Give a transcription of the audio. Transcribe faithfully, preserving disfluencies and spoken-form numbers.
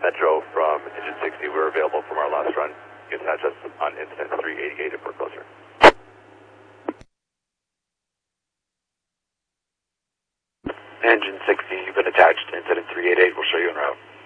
Metro from engine sixty. We're available from our last run. You can attach us on incident three eighty-eight if we're closer. Engine sixty, you've been attached to incident three eighty-eight. We'll show you en route.